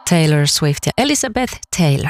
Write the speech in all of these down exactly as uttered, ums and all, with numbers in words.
Taylor Swift ja Elizabeth Taylor.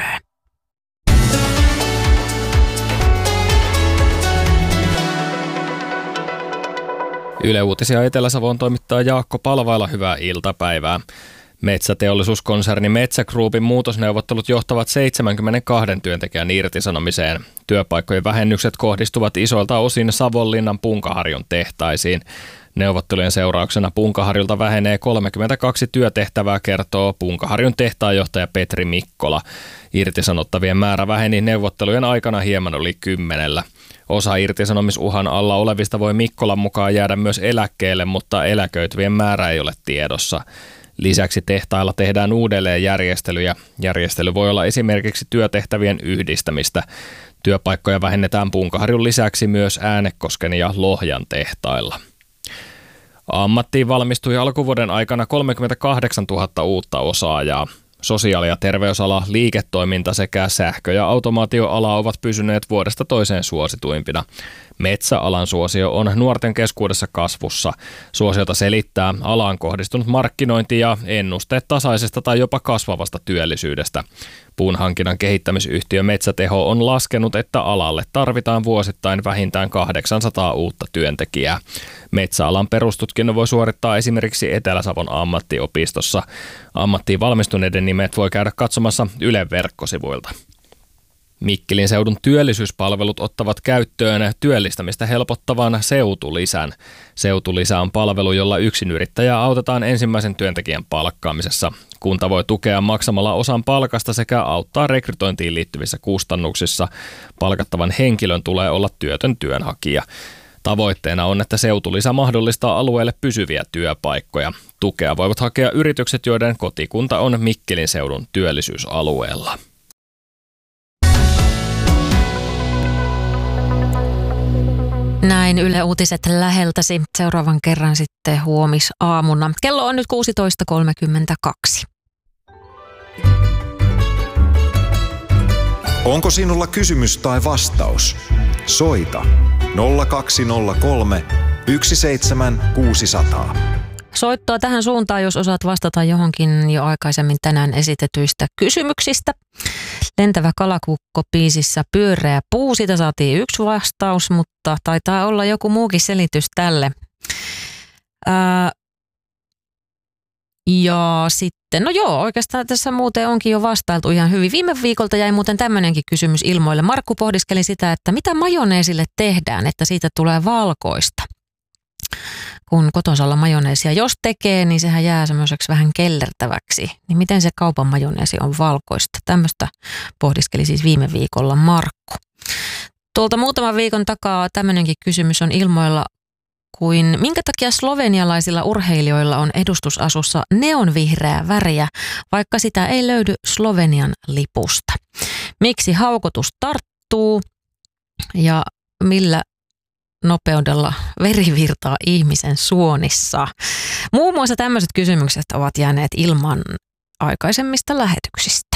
Yle Uutisia Etelä-Savon toimittaa Jaakko Palvaila, hyvää iltapäivää. Metsäteollisuuskonserni Metsä Groupin muutosneuvottelut johtavat seitsemänkymmentäkaksi työntekijän irtisanomiseen. Työpaikkojen vähennykset kohdistuvat isoilta osin Savonlinnan Punkaharjun tehtaisiin. Neuvottelujen seurauksena Punkaharjulta vähenee kolmekymmentäkaksi työtehtävää, kertoo Punkaharjun tehtaanjohtaja Petri Mikkola. Irtisanottavien määrä väheni neuvottelujen aikana hieman yli kymmenellä. Osa irtisanomisuhan alla olevista voi Mikkolan mukaan jäädä myös eläkkeelle, mutta eläköityvien määrä ei ole tiedossa. Lisäksi tehtailla tehdään uudelleenjärjestelyjä. Järjestely voi olla esimerkiksi työtehtävien yhdistämistä. Työpaikkoja vähennetään Punkaharjun lisäksi myös Äänekosken ja Lohjan tehtailla. Ammattiin valmistui alkuvuoden aikana kolmekymmentäkahdeksantuhatta uutta osaajaa. Sosiaali- ja terveysala, liiketoiminta sekä sähkö- ja automaatioala ovat pysyneet vuodesta toiseen suosituimpina. Metsäalan suosio on nuorten keskuudessa kasvussa. Suosiota selittää alaan kohdistunut markkinointi ja ennusteet tasaisesta tai jopa kasvavasta työllisyydestä. Puunhankinnan kehittämisyhtiö Metsäteho on laskenut, että alalle tarvitaan vuosittain vähintään kahdeksansataa uutta työntekijää. Metsäalan perustutkinnon voi suorittaa esimerkiksi Etelä-Savon ammattiopistossa. Ammattiin valmistuneiden nimet voi käydä katsomassa Ylen verkkosivuilta. Mikkelin seudun työllisyyspalvelut ottavat käyttöön työllistämistä helpottavan Seutulisän. Seutulisä on palvelu, jolla yksinyrittäjää autetaan ensimmäisen työntekijän palkkaamisessa. Kunta voi tukea maksamalla osan palkasta sekä auttaa rekrytointiin liittyvissä kustannuksissa. Palkattavan henkilön tulee olla työtön työnhakija. Tavoitteena on, että Seutulisä mahdollistaa alueelle pysyviä työpaikkoja. Tukea voivat hakea yritykset, joiden kotikunta on Mikkelin seudun työllisyysalueella. Näin Yle Uutiset läheltäsi. Seuraavan kerran sitten huomisaamuna. Kello on nyt kuusitoista kolmekymmentäkaksi. Onko sinulla kysymys tai vastaus? Soita nolla kaksi nolla kolme yksi seitsemän kuusi nolla nolla. Soittoa tähän suuntaan, jos osaat vastata johonkin jo aikaisemmin tänään esitetyistä kysymyksistä. Lentävä kalakukko -biisissä Pyöreä puu, siitä saatiin yksi vastaus, mutta taitaa olla joku muukin selitys tälle. Ää, ja sitten, no joo, oikeastaan tässä muuten onkin jo vastailtu ihan hyvin. Viime viikolta jäi muuten tämmöinenkin kysymys ilmoille. Markku pohdiskeli sitä, että mitä majoneesille tehdään, että siitä tulee valkoista. Kun kotosalla majoneesia jos tekee, niin sehän jää semmoiseksi vähän kellertäväksi. Niin miten se kaupan majoneesi on valkoista? Tämmöistä pohdiskeli siis viime viikolla Markku. Tuolta muutaman viikon takaa tämmöinenkin kysymys on ilmoilla, kuin minkä takia slovenialaisilla urheilijoilla on edustusasussa neonvihreää väriä, vaikka sitä ei löydy Slovenian lipusta. Miksi haukotus tarttuu ja millä nopeudella veri virtaa ihmisen suonissa? Muun muassa tämmöiset kysymykset ovat jääneet ilman aikaisemmista lähetyksistä.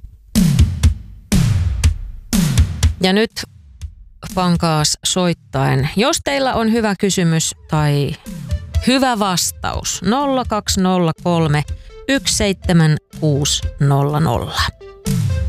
Ja nyt pankaas soittaen, jos teillä on hyvä kysymys tai hyvä vastaus, nolla kaksi nolla kolme yksi seitsemän kuusi nolla nolla.